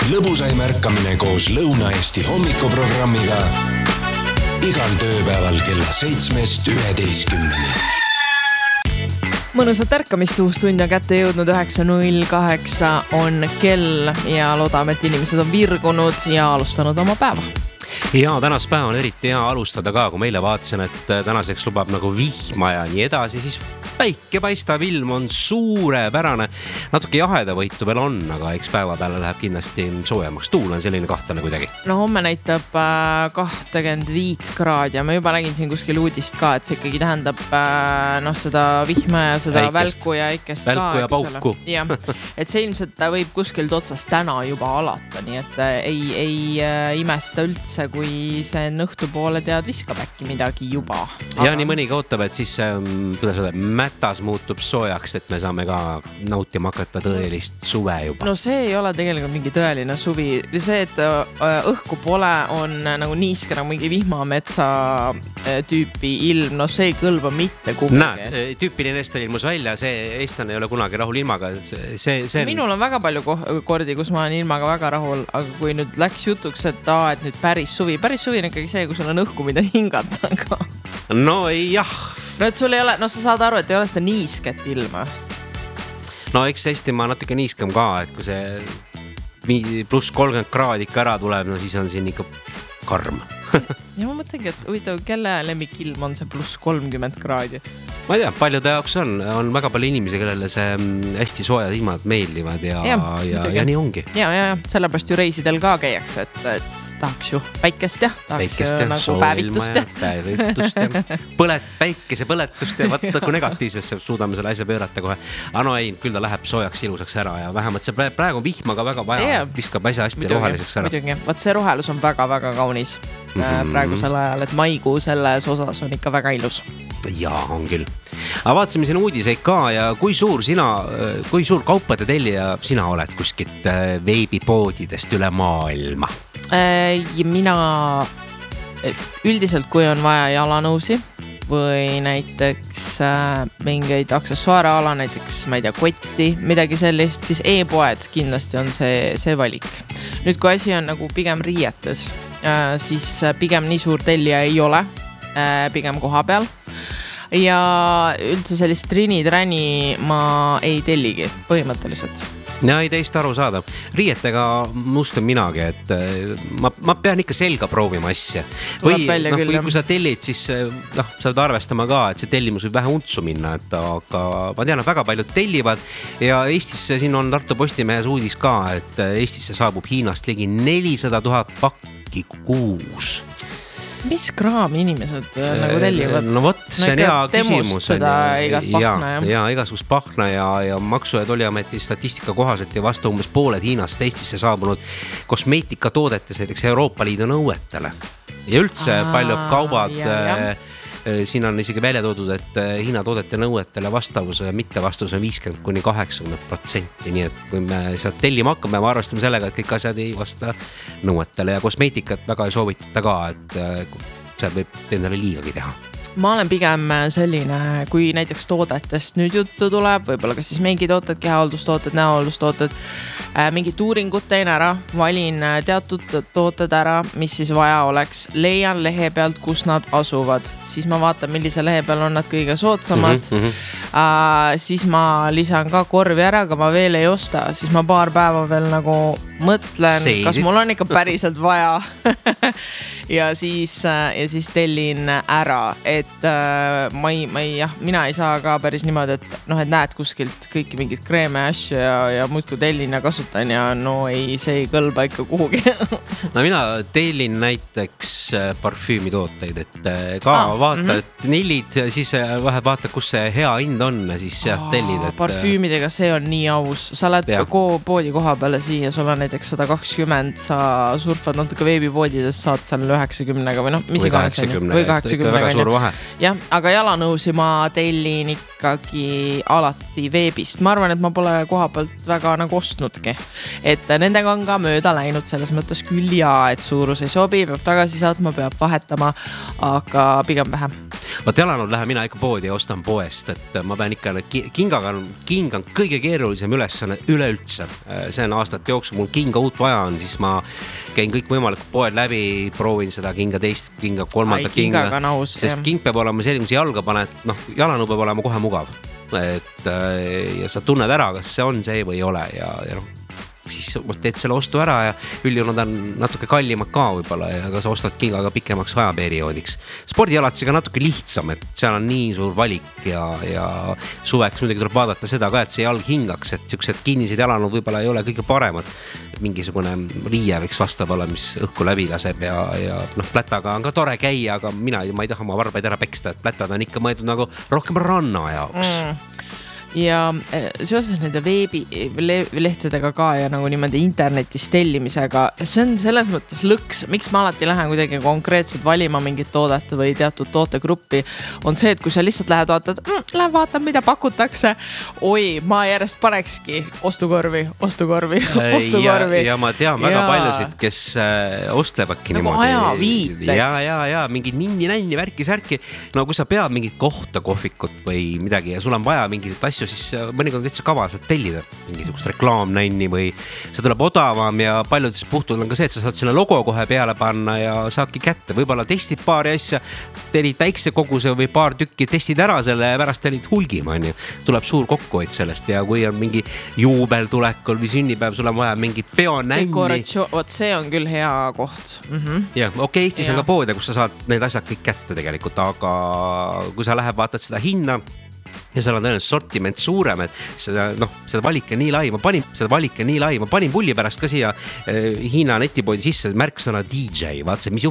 Lõbusaim ärkamine koos Lõuna-Eesti hommikuprogrammiga igal tööpäeval kella 7-11. Mõnusat ärkamist, uus tund on kätte jõudnud, 9.08 on kell ja loodame, et inimesed on virgunud ja alustanud oma päeva. Ja tänast päeva on eriti hea alustada ka, kui meile vaatasin, et tänaseks lubab nagu vihma ja nii edasi, siis päike paistab, ilm on suurepärane. Natuke jahedavõitu veel on, aga eks päeva peale läheb kindlasti soojemaks. Tuul on selline kahtlane kuidagi. No homme näitab 25 kraadi ja ma juba nägin siin kuskil uudist ka, et see ikkagi tähendab seda vihma ja seda välku ja äikest ka. Välku ja pauku. Ja, et see ilmselt võib kuskilt otsast täna juba alata, nii et ei imesta üldse, kui see õhtu poole tead viskab äkki midagi juba. Ja nii mõnigi ootab, et siis mätas muutub soojaks, et me saame ka nautima hakata tõelist suve juba. No see ei ole tegelikult mingi tõeline suvi. See, et õhku pole on nagu niiske nagu mingi vihmametsa tüüpi ilm, no see ei kõlba mitte kuhugi. Näed, tüüpiline eestlane ilmus välja, see eestlane ei ole kunagi rahul ilmaga. Minul on väga palju kordi, kus ma olen ilmaga väga rahul, aga kui nüüd läks jutuks, et nüüd päris suvi on ikkagi see, kus sul on õhku, mida hingata. No jah. No et sul ei ole, sa saad aru, et ei ole seda niisket ilma. No eks hästi ma natuke niiskam ka, et kui see pluss 30 kraadi ikka ära tuleb, no siis on siin ikka karm. Ja ma mõtlengi, et huvitav, kelle lemmikilm on see pluss 30 kraadi? Ma ei tea, paljude jaoks on väga palju inimesi, kellele see hästi soojad ilmad meeldivad ja nii ongi. Ja, sellepärast ju reisidel ka käiakse, et tahaks ju päikest ja tahaks nagu päevitust ja päikese põletust ja vaata, kui negatiivsesse suudame selle asja pöörata kohe. No ei, küll ta läheb soojaks ilusaks ära ja vähemalt see praegu on vihmaga väga vaja, viskab asja hästi roheliseks ära. Muidugi, vaat see rohelus on väga-väga kaunis praegusel ajal, et maikuu selles osas on ikka väga ilus. Jaa, on küll. Aga vaatasime siin uudiseid ka ja kui suur kaupade tellija sina oled kuskilt veebipoodidest üle maailma? Mina üldiselt, kui on vaja jalanõusi või näiteks mingeid aksessuaare ala, näiteks, ma ei tea, kotti, midagi sellist, siis e-poed kindlasti on see valik. Nüüd, kui asi on nagu pigem riietes, siis pigem nii suur tellija ei ole, pigem koha peal. Ja üldse sellist trini-träni ma ei telligi põhimõtteliselt. Ja ei teist aru saada. Riietega mustan minagi, et ma pean ikka selga proovima asja. Või kui sa tellid, siis sa pead arvestama ka, et see tellimus võib vähe untsu minna, aga ma tean, et väga paljud tellivad ja Eestisse, siin on Tartu Postimehes uudis ka, et Eestisse saabub Hiinast ligi 400 000 pakki kuus. Mis kraam inimesed nagu tellivad? No vot, see on hea küsimus. Ja igasugust pahna ja Maksu- ja Tolliameti statistika kohaselt ja vasta umbes pooled Hiinast Eestisse saabunud kosmeetikatoodetes näiteks Euroopa Liidu nõuetele. Ja üldse paljud kaubad, siin on isegi välja toodud, et Hiina toodete nõuetele vastavuse ja mittevastuse on 50-80%, nii et kui me sealt tellima hakkame, me arvestame sellega, et kõik asjad ei vasta nõuetele ja kosmeetikat väga ei soovitata ka, et seal võib endale liigagi teha. Ma olen pigem selline, kui näiteks toodetest nüüd juttu tuleb, võib-olla ka siis mingi tooted, kehahaldustooted, näohaldustooted, mingid uuringud teen ära, valin teatud tooted ära, mis siis vaja oleks, leian lehe pealt, kus nad asuvad, siis ma vaatan, millise lehe peal on nad kõige soodsamad, siis ma lisan ka korvi ära, aga ma veel ei osta, siis ma paar päeva veel nagu mõtlen, kas mul on ikka päriselt vaja ja siis tellin ära, et mina ei saa ka päris niimoodi, et näed kuskilt kõiki mingid kreeme asju ja muudku tellin ja kasutan ja see ei kõlba ikka kuhugi. No mina tellin näiteks parfüümitooteid, et ka vaata, et nillid, siis vaata, kus see hea hind on, siis sealt tellid. Parfüümidega see on nii aus. Sa lähed poodi koha peale siia, sul on näiteks 120, sa surfad natuke veebipoodides, saad seal 90-ga või mis või 80, väga suur vahe. Jah, aga jalanõusi ma tellin ikkagi alati veebist. Ma arvan, et ma pole koha pealt väga nagu ostnudki. Et nendega on ka mööda läinud selles mõttes küll ja, et suurus ei sobi, peab tagasi saatma, peab vahetama, aga pigem vähem. Vaat jalanud lähen mina ikka poodi ja ostan poest, et ma pean ikka king on kõige keerulisem ülesanne üleüldse. See on aastate jooksul, mul kinga uut vaja on, siis ma käin kõik võimalikud poed läbi, proovin seda kinga teist, kinga kolmandat kinga, sest king peab olema selline, kui jalga paned, jalanu peab olema kohe mugav. Et ja sa tunned ära, kas see on see või ei ole ja siis teed selle ostu ära ja üldjuhul on natuke kallimad ka võib-olla ja ka sa ostad kingaga pikemaks ajaperioodiks. Spordialatsiga natuke lihtsam, et seal on nii suur valik ja suveks muidugi tuleb vaadata seda ka, et see jalg hingaks, et siuksed kinnised jalanud võib-olla ei ole kõige paremad. Mingisugune riie võiks vastav olla, mis õhku läbi laseb ja plätaga on ka tore käia, aga ma ei taha oma varbaid ära peksta, et plätad on ikka mõeldud nagu rohkem ranna jaoks. Ja seoses nende veebilehtedega ka ja nagu niimoodi internetis tellimisega, see on selles mõttes lõks, miks ma alati lähen kuidagi konkreetselt valima mingit toodet või teatud tootegruppi, on see, et kui sa lihtsalt lähed vaatad, mida pakutakse, ma järjest panekski ostukorvi. Ja ma tean väga paljusid, kes ostlevadki nagu niimoodi. Ajaviiteks. Ja mingi ninni-nänni värki-särki. No kui sa pead mingit kohta, kohvikut või midagi ja sul on vaja mingit asju, siis mõnikord täitsa kava saad tellida mingisugust reklaamnänni või see tuleb odavam ja paljudes puhtul on ka see, et sa saad selle logo kohe peale panna ja saadki kätte. Võib-olla testid paari asja, tellid väikse koguse või paar tükki, testid ära selle ja pärast tellid hulgima. Tuleb suur kokkuhoid sellest ja kui on mingi juubel tulekul või sünnipäev, sul on vaja mingit peonänni. Vot see on küll hea koht. Ja okei, Eestis on ka poode, kus sa saad need asjad kõik kätte tegelikult, aga kui sa lähed vaatad seda hinna, ja seal on tõenäoliselt sortiment suurem, et seda valikke nii lai, ma panin pulli pärast ka siia Hiina netipoodi sisse märksõna DJ, vaat see, mis